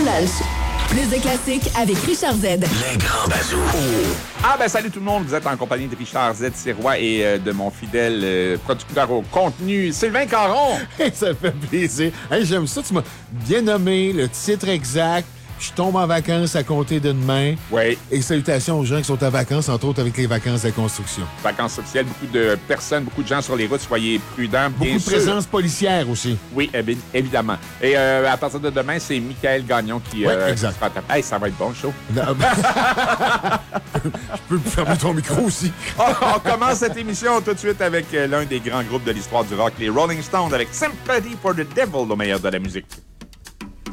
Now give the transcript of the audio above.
lunch. Plus de classiques avec Richard Z. Les grands bazous. Ah ben salut tout le monde, vous êtes en compagnie de Richard Z. Sirois et de mon fidèle producteur au contenu, Sylvain Caron. Ça fait plaisir. Hey, j'aime ça, tu m'as bien nommé le titre exact. Je tombe en vacances à compter de demain. Oui. Et salutations aux gens qui sont en vacances, entre autres avec les vacances de construction. Vacances officielles, beaucoup de personnes, beaucoup de gens sur les routes, soyez prudents. Beaucoup de présence policière aussi. Oui, évidemment. Et à partir de demain, c'est Michael Gagnon qui exact. sera à ta... Hey, ça va être bon, le show. Je peux fermer ton micro aussi. On commence cette émission tout de suite avec l'un des grands groupes de l'histoire du rock, les Rolling Stones, avec Sympathy for the Devil, le meilleur de la musique.